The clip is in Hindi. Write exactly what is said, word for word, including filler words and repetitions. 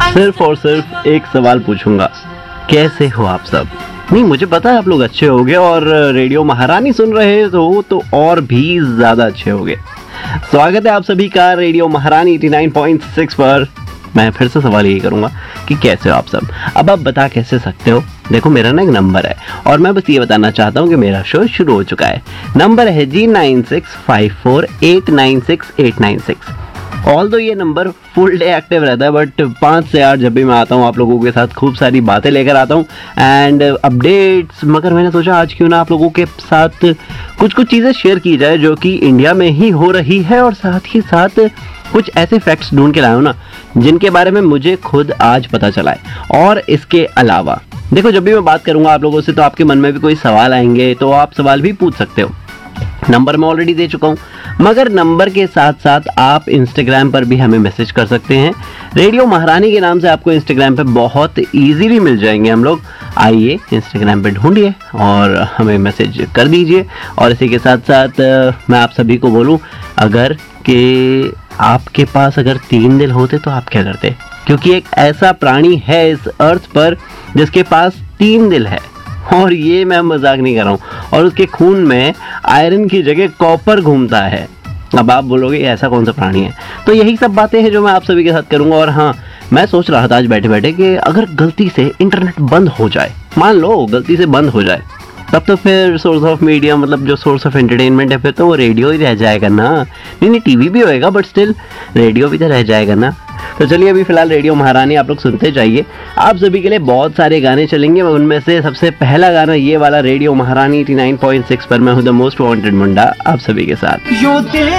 सिर्फ और सिर्फ एक सवाल पूछूंगा, कैसे हो आप सब? नहीं, मुझे पता है आप लोग अच्छे होगे और रेडियो महारानी सुन रहे हो तो और भी ज्यादा अच्छे होगे। स्वागत है आप सभी का रेडियो महारानी नवासी पॉइंट सिक्स पर। मैं फिर से सवाल यही करूंगा कि कैसे हो आप सब। अब आप बता कैसे सकते हो? देखो, मेरा ना एक नंबर है और मैं बस ये बताना चाहता हूँ कि मेरा शो शुरू हो चुका है। नंबर है जी nine six five four eight nine six eight nine six. All दो ये नंबर फुल डे एक्टिव रहता है, बट पाँच से आठ जब भी मैं आता हूँ आप लोगों के साथ खूब सारी बातें लेकर आता हूँ एंड अपडेट्स। मगर मैंने सोचा आज क्यों ना आप लोगों के साथ कुछ कुछ चीज़ें शेयर की जाए जो कि इंडिया में ही हो रही है, और साथ ही साथ कुछ ऐसे फैक्ट्स ढूंढ के लाया हूँ ना जिनके बारे में मुझे खुद आज पता चला है। और इसके अलावा देखो, जब भी मैं बात करूँगा आप लोगों से तो आपके मन में भी कोई सवाल आएंगे, तो आप सवाल भी पूछ सकते हो। नंबर मैं ऑलरेडी दे चुका हूँ, मगर नंबर के साथ साथ आप इंस्टाग्राम पर भी हमें मैसेज कर सकते हैं। रेडियो महारानी के नाम से आपको इंस्टाग्राम पे बहुत इजीली मिल जाएंगे हम लोग। आइए इंस्टाग्राम पे ढूंढिए और हमें मैसेज कर दीजिए। और इसी के साथ साथ मैं आप सभी को बोलूँ, अगर कि आपके पास अगर तीन दिल होते तो आप क्या करते? क्योंकि एक ऐसा प्राणी है इस अर्थ पर जिसके पास तीन दिल है, और ये मैं मजाक नहीं कर रहा हूँ, और उसके खून में आयरन की जगह कॉपर घूमता है। अब आप बोलोगे ऐसा कौन सा प्राणी है? तो यही सब बातें हैं जो मैं आप सभी के साथ करूँगा। और हाँ, मैं सोच रहा था आज बैठे बैठे कि अगर गलती से इंटरनेट बंद हो जाए, मान लो गलती से बंद हो जाए, तब तो फिर सोर्स ऑफ मीडिया, मतलब जो सोर्स ऑफ एंटरटेनमेंट है, फिर तो वो रेडियो ही रह जाएगा ना। नहीं नहीं, टीवी भी होएगा बट स्टिल रेडियो भी तो रह जाएगा ना। तो चलिए, अभी फिलहाल रेडियो महारानी आप लोग सुनते जाइए। आप सभी के लिए बहुत सारे गाने चलेंगे, उनमें से सबसे पहला गाना ये वाला रेडियो महारानी नवासी पॉइंट सिक्स पर। मैं हूं द मोस्ट वांटेड मुंडा आप सभी के साथ।